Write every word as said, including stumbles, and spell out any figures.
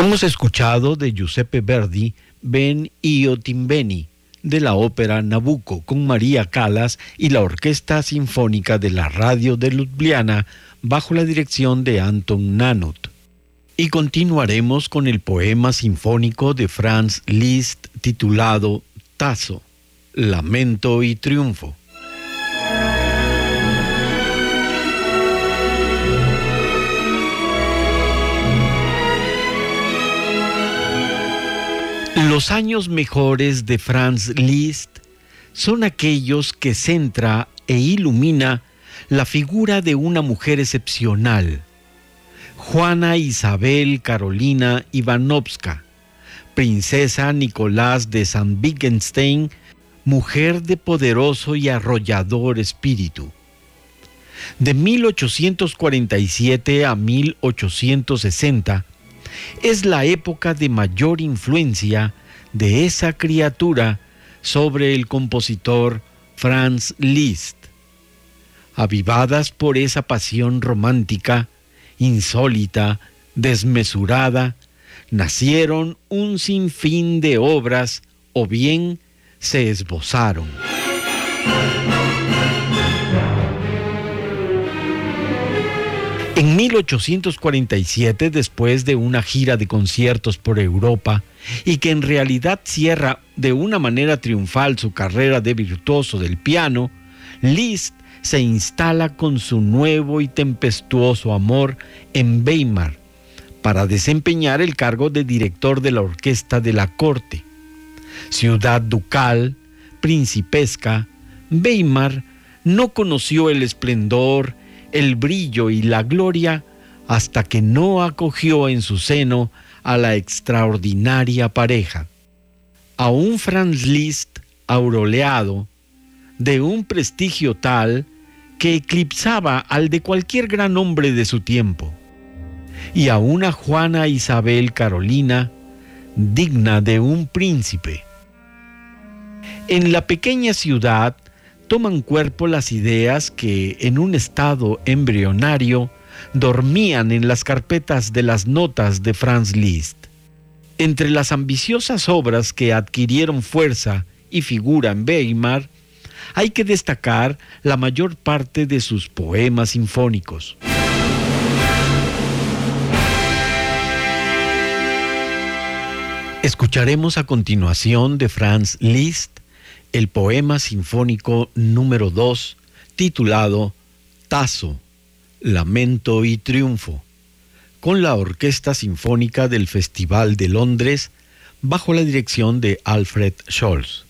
Hemos escuchado de Giuseppe Verdi Ben io Timbeni, de la ópera Nabucco, con María Callas y la Orquesta Sinfónica de la Radio de Ljubljana bajo la dirección de Anton Nanut. Y continuaremos con el poema sinfónico de Franz Liszt titulado Tasso, Lamento y Triunfo. Los años mejores de Franz Liszt son aquellos que centra e ilumina la figura de una mujer excepcional, Juana Isabel Carolina Ivanovska, princesa Nicolás de San Wittgenstein, mujer de poderoso y arrollador espíritu. De mil ochocientos cuarenta y siete a mil ochocientos sesenta, es la época de mayor influencia de esa criatura sobre el compositor Franz Liszt. Avivadas por esa pasión romántica, insólita, desmesurada, nacieron un sinfín de obras o bien se esbozaron. En mil ochocientos cuarenta y siete, después de una gira de conciertos por Europa, y que en realidad cierra de una manera triunfal su carrera de virtuoso del piano, Liszt se instala con su nuevo y tempestuoso amor en Weimar para desempeñar el cargo de director de la orquesta de la corte. Ciudad ducal, principesca, Weimar no conoció el esplendor, el brillo y la gloria hasta que no acogió en su seno a la extraordinaria pareja. A un Franz Liszt aureolado, de un prestigio tal que eclipsaba al de cualquier gran hombre de su tiempo, y a una Juana Isabel Carolina digna de un príncipe. En la pequeña ciudad toman cuerpo las ideas que, en un estado embrionario, dormían en las carpetas de las notas de Franz Liszt. Entre las ambiciosas obras que adquirieron fuerza y figura en Weimar, hay que destacar la mayor parte de sus poemas sinfónicos. Escucharemos a continuación de Franz Liszt el poema sinfónico número dos, titulado Tasso, Lamento y Triunfo, con la Orquesta Sinfónica del Festival de Londres, bajo la dirección de Alfred Scholz.